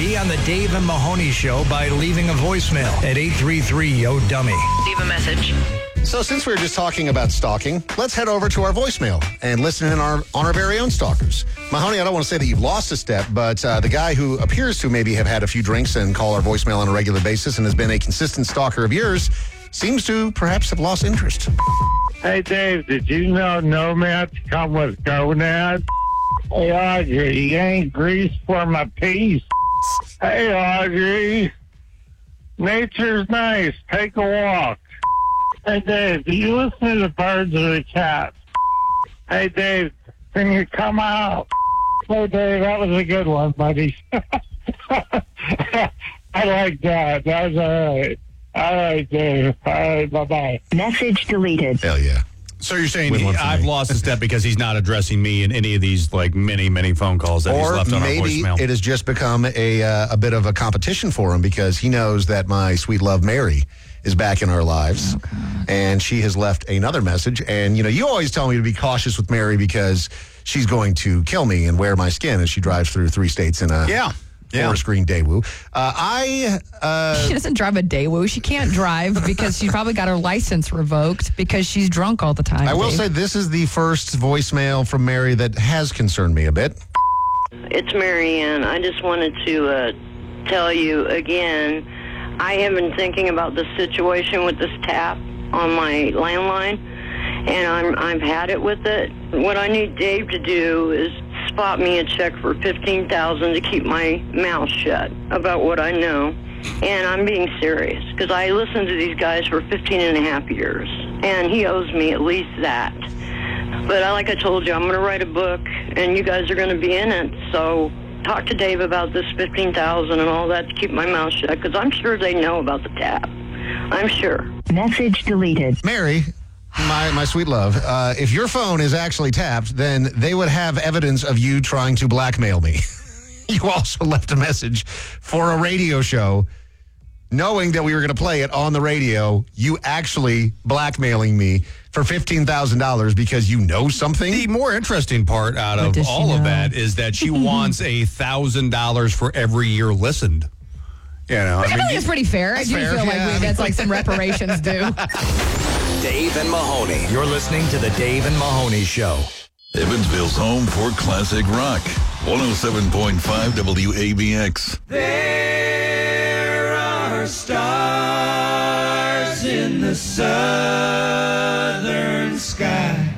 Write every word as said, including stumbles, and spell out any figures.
Be on the Dave and Mahoney Show by leaving a voicemail at eight three three, yo dummy. Leave a message. So since we were just talking about stalking, let's head over to our voicemail and listen in our, on our very own stalkers. Mahoney, I don't want to say that you've lost a step, but uh, the guy who appears to maybe have had a few drinks and call our voicemail on a regular basis and has been a consistent stalker of yours seems to perhaps have lost interest. Hey, Dave, did you know Nomads come with gonads? Hey, Audrey, you ain't grease for my piece. Hey, Audrey, nature's nice. Take a walk. Hey, Dave, do you listen to the birds or the cats? Hey, Dave, can you come out? Oh, Dave, that was a good one, buddy. I like that. That was all right. All right, Dave. All right, bye-bye. Message deleted. Hell yeah. So you're saying Win he, one for I've me. lost a step because he's not addressing me in any of these like many, many phone calls that he's Or left on our maybe voicemail. it has just become a uh, a bit of a competition for him because he knows that my sweet love Mary is back in our lives, and she has left another message. And you know, you always tell me to be cautious with Mary because she's going to kill me and wear my skin as she drives through three states in a yeah. Yeah. forest green Daewoo. Uh, I uh, She doesn't drive a Daewoo. She can't drive because she probably got her license revoked because she's drunk all the time. I will Dave. say this is the first voicemail from Mary that has concerned me a bit. It's Marianne. I just wanted to uh, tell you again, I have been thinking about this situation with this tap on my landline, and I'm, I've had it with it. What I need Dave to do is spot me a check for fifteen thousand dollars to keep my mouth shut about what I know. And I'm being serious, because I listened to these guys for fifteen and a half years, and he owes me at least that. But I, like I told you, I'm going to write a book, and you guys are going to be in it, so talk to Dave about this fifteen thousand dollars and all that to keep my mouth shut, because I'm sure they know about the tap. I'm sure. Message deleted. Mary, my, my sweet love, uh, if your phone is actually tapped, then they would have evidence of you trying to blackmail me. You also left a message for a radio show, knowing that we were going to play it on the radio, you actually blackmailing me for fifteen thousand dollars because you know something. The more interesting part out What of does she all of know? that is that she wants a thousand dollars for every year listened. You know, Which I, I mean, think it's pretty fair. I do fair, feel like yeah. we, that's like some reparations due. Dave and Mahoney. You're listening to the Dave and Mahoney Show. Evansville's home for classic rock. one oh seven point five W A B X. There are stars in the southern sky.